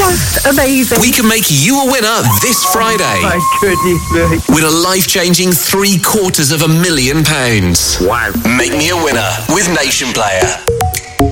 just amazing. We can make you a winner this Friday. My goodness me. Win a life-changing £750,000. Wow. Make me a winner with Nation Player.